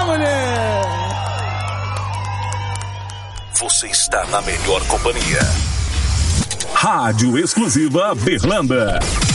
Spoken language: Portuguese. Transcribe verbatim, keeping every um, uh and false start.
mulher! Você está na melhor companhia. Rádio Exclusiva Berlanda.